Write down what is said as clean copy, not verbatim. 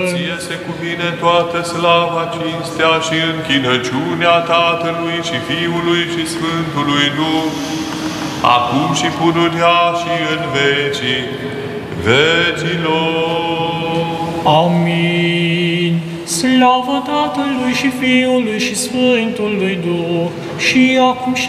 Ție se cuvine toată slava, cinstea și închinăciunea Tatălui și Fiului și Sfântului Duh, acum și pururea și în vecii vecilor. Amin. Slavă Tatălui și Fiului și Sfântului Duh, și acum și